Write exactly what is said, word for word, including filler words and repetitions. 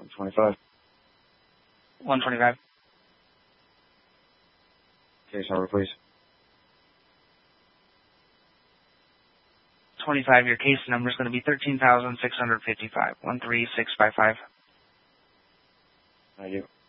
one twenty-five. one twenty-five. Case number, please. twenty-five, your case number is going to be thirteen thousand six hundred fifty-five. one three six five five. Thank you.